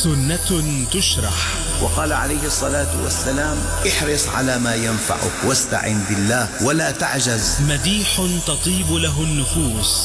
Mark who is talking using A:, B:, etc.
A: سنة تشرح.
B: وقال عليه الصلاة والسلام: احرص على ما ينفعك واستعن بالله ولا تعجز.
A: مديح تطيب له النفوس.